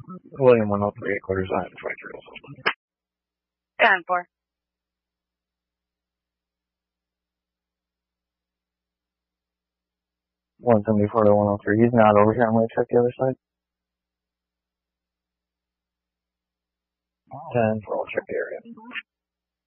William 103, quarters, I have 23. 10-4. 174 to 103. He's not over here. I'm going to check the other side. 10-4, I'll check the area.